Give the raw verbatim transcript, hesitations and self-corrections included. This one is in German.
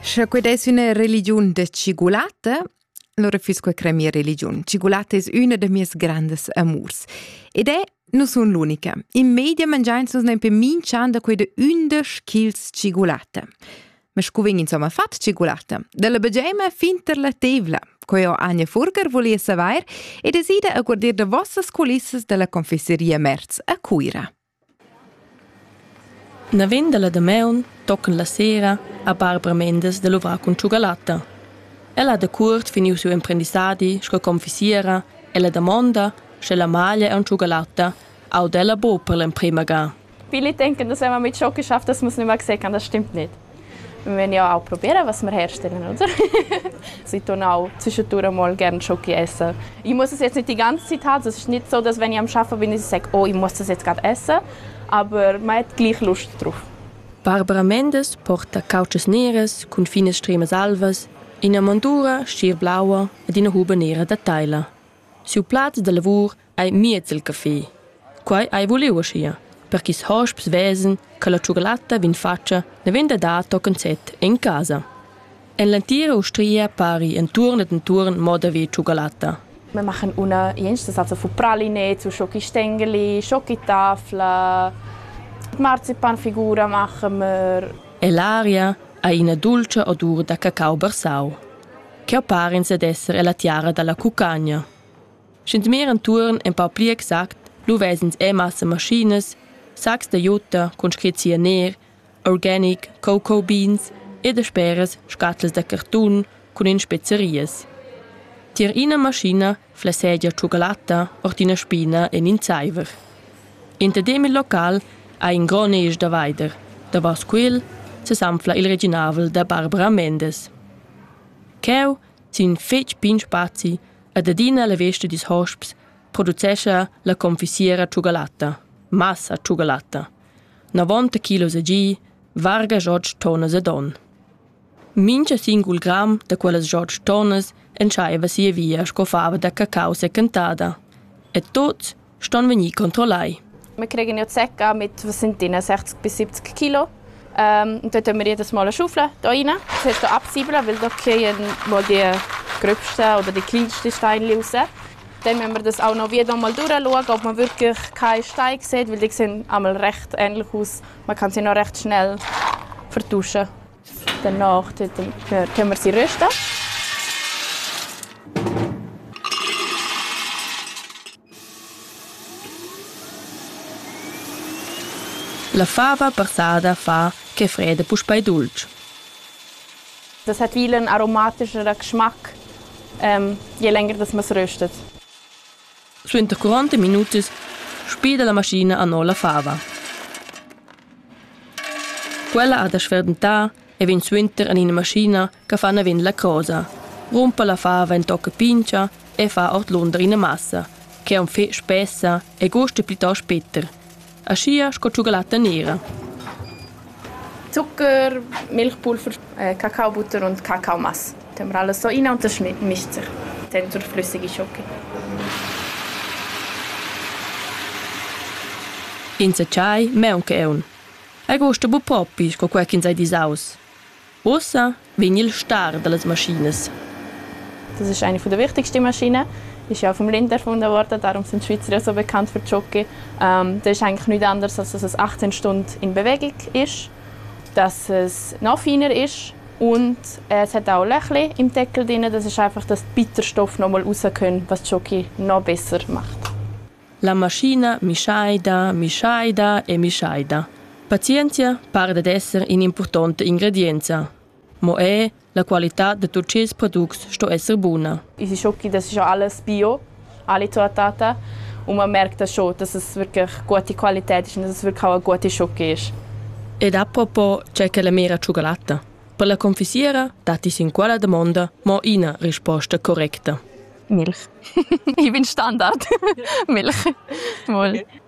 Se questa è una religione de cigolata, allora fisco che mia religione. Cigolata è una delle mie grandi amors. Ed è non sono l'unica. In media mangiamo non per minciando quei de undici chils cigolata. Ma scuving insomma fat cigolata. Dalla bagema finter la tevla. Coi ho Anja Furger volia savoir e desida a guardare de vostre colisses della confesseria Merz a Cuira. Na vendela de meun tocken la sera a Barbara Mendes de lovrar con ciugalata. Ella de curt finiu su imprendisadi sco confessiera e la domanda se la maglia e un ciugalata au della bo per l'imprima ga. Viele denken, dass wenn man mit Schoki schafft, dass man es nicht mehr sehen kann. Das stimmt nicht. Wir werden ja auch probieren, was wir herstellen, oder? Sie tun auch zwischendurch mal gerne Schoki essen. Ich muss es jetzt nicht die ganze Zeit haben. Es ist nicht so, dass wenn ich am Arbeiten bin, ich sage, oh, ich muss das jetzt gerade essen. Aber man hat gleich Lust drauf. Barbara Mendes porta cauches neres con fines stremas alvas, in una mondura schier blaua ed in una huba nera da taila. Sul plats de lavur hai miezel caffè. Quai hai voleu aschia, perché s hosps vesen che la ciugalata vin faccia ne vende dato concet in casa. En l'intera Austria pari en turn et en turn moda wie ciugalata. Wir machen una jenstes, also von Praline zu Schokistängeli, Schokitafeln, Marzipanfigura machen wir. E l'aria ha una dolce odore da cacao bersau, che apparenza d'essere la tiara dalla cucagna. Schint mehr en turn en pau pli exact, lu vesens e massa maschines, sacs de jutta con scrizia ner, organic, cocoa beans e de speres scatles de cartun con in spezerias. Tier ina maschina flessegia ciugalata ortina spina en in zaiver. In tedem il local ha in gronege da weider, da vas quel se sanfla il reginavel da Barbara Mendes. Cheu sin fetg pin spazi a dadina la veste dis hosps producescha la confisiera ciugalata, massa ciugalata. novanta kilos a gi, varga George tonas a don. Mincha singul gram da quellas George tonas entscheiva sia via scofava da cacao secantada. E tots ston veni controllai. Wir kriegen ja Säcke mit, was sind die, sechzig bis siebzig Kilo. Ähm, und dort tun wir jedes Mal eine Schaufel hier rein. Das heißt, hier absiebeln, weil da gehen mal die gröbsten oder die kleinsten Steine raus. Dann müssen wir das auch noch wieder mal durchschauen, ob man wirklich keinen Stein sieht, weil die sehen einmal recht ähnlich aus. Man kann sie noch recht schnell vertuschen. Danach können wir sie rösten. La fava passada fa che fredda puspai dolce. Das hat viel einen aromatischeren Geschmack, ähm, je länger dass man es röstet. Su inter quaranta minutos spida la maschina a no la fava. Quella ha da sferdentà e vin su inter an una maschina che fa na vin la cosa. Rompa la fava in tocca pincia e fa ort l'ondra in massa, che è un fe spessa e gusta piuttosto petter. A scia sco ciugalata nera. Zucker, Milchpulver, äh, Kakaobutter und Kakaomasse. Da haben wir alles so rein und das mischt sich dann zur flüssigen Schoki. In se chai meun che eun. E gusta bu propi sco quel che sei disaus. Ossa vegni il star delle maschines. Das ist eine der wichtigsten Maschinen. Ist ja vom Lind erfunden worden, darum sind die Schweizer ja so bekannt für die Schoki. Ähm, das ist eigentlich nichts anderes, als dass es achtzehn Stunden in Bewegung ist, dass es noch feiner ist und äh, es hat auch Löchli im Deckel drin. Das ist einfach, dass die Bitterstoffe noch mal raus können, was die Schoki noch besser macht. La maschina mischaida, mischaida e mischaida. Pazienza pare ad essere un'importante ingredienza. Mo è la qualità de tutti i prodotti sto essere buona. Unsere Schoki, das ist ja alles Bio, alle Zutaten. Und man merkt das schon, dass es wirklich gute Qualität ist und dass es wirklich auch eine gute Schoki ist. Ed apropos c'è che la mera ciugalata. Per la confisiera dati sin quella domanda mo una risposta corretta. Milch. Ich bin Standard. Milch. Mal.